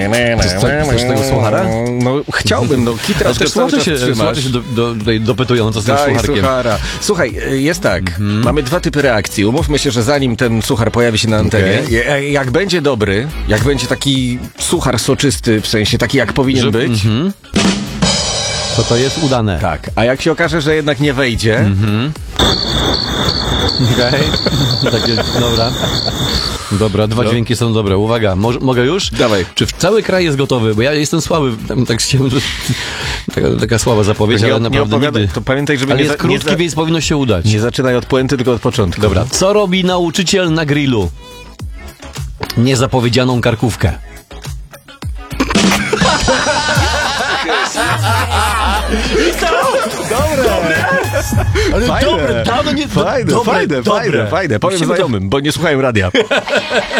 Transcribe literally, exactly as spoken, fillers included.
Chcesz, chcesz tego słuchara? No chciałbym, no kitra Ale też słuchacze się, słuchacze się do, do, do, dopytują, co z tym Daj słucharkiem. suchara. Słuchaj, jest tak, Mhm. mamy dwa typy reakcji. Umówmy się, że zanim ten suchar pojawi się na antenie, Okej. je- jak będzie dobry, jak będzie taki suchar soczysty, w sensie taki jak powinien Że- być, Mhm. To to jest udane. tak, a jak się okaże, że jednak nie wejdzie, Mhm. Okej. Takie, dobra. Dobra, dwa No. dźwięki są dobre. Uwaga, mo- mogę już? Dawaj. Czy w cały kraj jest gotowy? Bo ja jestem słaby. Tam, tak chciałem, że... taka, taka słaba zapowiedź, nie, ale nie naprawdę opowiadaj, nigdy. to pamiętaj, żeby Ale nie, jest za, nie, krótki, za, więc powinno się udać. nie zaczynaj od puenty, tylko od początku. Dobra, co robi nauczyciel na grillu? Niezapowiedzianą karkówkę. Dobre! Ale Fajne. dobre, dawno nie... Fajne, dobre, fajne, dobre. fajne, fajne. Powiem Musimy to- znajomym, bo nie słuchają radia.